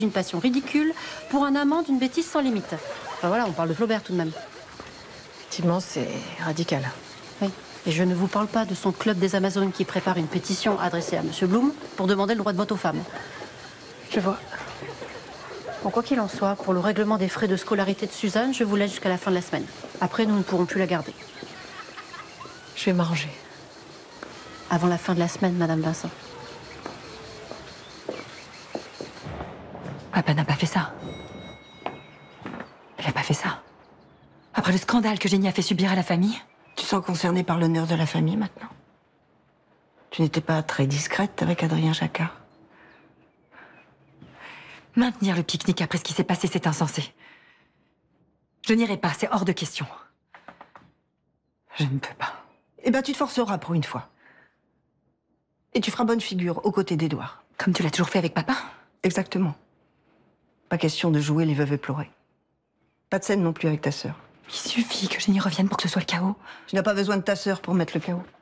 Une passion ridicule pour un amant d'une bêtise sans limite. Enfin voilà, on parle de Flaubert tout de même. Effectivement, c'est radical. Oui. Et je ne vous parle pas de son club des Amazones qui prépare une pétition adressée à Monsieur Blum pour demander le droit de vote aux femmes. Je vois. Bon, quoi qu'il en soit, pour le règlement des frais de scolarité de Suzanne, je vous laisse jusqu'à la fin de la semaine. Après, nous ne pourrons plus la garder. Je vais m'arranger. Avant la fin de la semaine, Madame Vincent. Papa n'a pas fait ça. Il n'a pas fait ça. Après le scandale que Jenny a fait subir à la famille. Tu te sens concernée par l'honneur de la famille maintenant? Tu n'étais pas très discrète avec Adrien Jacquard. Maintenir le pique-nique après ce qui s'est passé, c'est insensé. Je n'irai pas, c'est hors de question. Je ne peux pas. Eh ben, tu te forceras pour une fois. Et tu feras bonne figure aux côtés d'Édouard. Comme tu l'as toujours fait avec papa? Exactement. Pas question de jouer les veuves éplorées. Pas de scène non plus avec ta sœur. Il suffit que Jenny revienne pour que ce soit le chaos. Tu n'as pas besoin de ta sœur pour mettre le chaos.